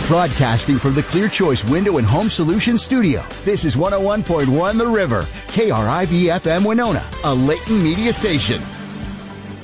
Broadcasting from the Clear Choice Window and Home Solutions studio, this is 101.1 The River, KRIV-FM Winona, a Layton media station.